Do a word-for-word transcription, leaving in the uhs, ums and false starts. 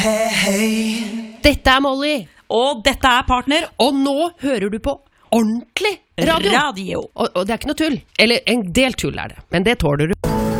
Hei, hei. Dette er Molly. Og dette er Partner. Og nå hører du på ordentlig radio. Radio. Og, og det er ikke noe tull. Eller en del tull er det, men det tåler du.